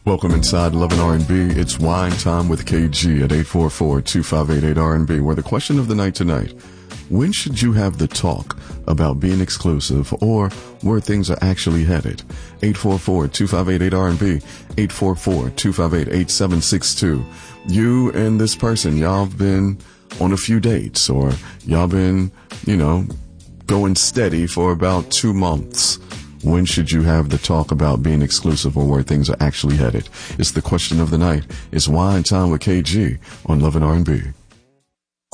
Welcome inside Love and R&B. It's Wine Time with KG at 844-2588-R&B, where the question of the night tonight: when should you have the talk about being exclusive or where things are actually headed? 844-2588-R&B, 844-258-8762. You and this person, y'all have been on a few dates, or y'all been, going steady for about 2 months. When should you have the talk about being exclusive or where things are actually headed? It's the question of the night. It's Wine Time with KG on Love and R&B.